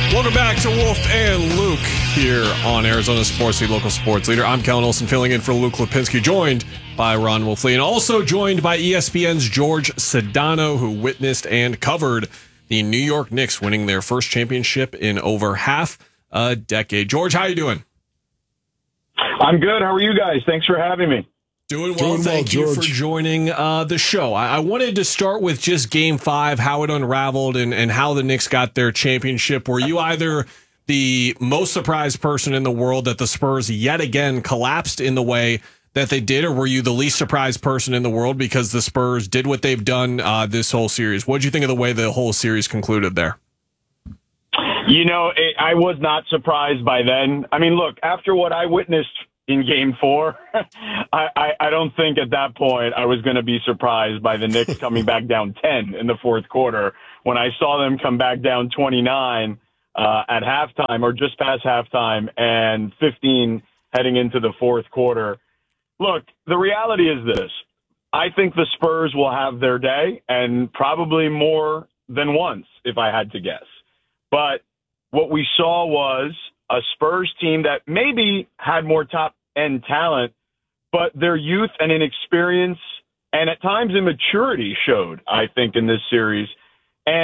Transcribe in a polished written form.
Welcome back to Wolf and Luke here on Arizona Sports, the local sports leader. I'm Kellen Olson, filling in for Luke Lipinski, joined by Ron Wolfley, and also joined by ESPN's George Sedano, who witnessed and covered the New York Knicks winning their first championship in over half a decade. George, how you doing? I'm good. How are you guys? Thanks for having me. Doing well. Thank you for joining the show. I wanted to start with just Game 5, how it unraveled and how the Knicks got their championship. Were you either the most surprised person in the world that the Spurs yet again collapsed in the way that they did, or were you the least surprised person in the world because the Spurs did what they've done this whole series? What did you think of the way the whole series concluded there? You know, I was not surprised by then. I mean, look, after what I witnessed in Game 4, I don't think at that point I was going to be surprised by the Knicks coming back down 10 in the fourth quarter. When I saw them come back down 29 at halftime or just past halftime and 15 heading into the fourth quarter. Look, the reality is this. I think the Spurs will have their day, and probably more than once, if I had to guess. But what we saw was a Spurs team that maybe had more top-end talent, but their youth and inexperience and at times immaturity showed, I think, in this series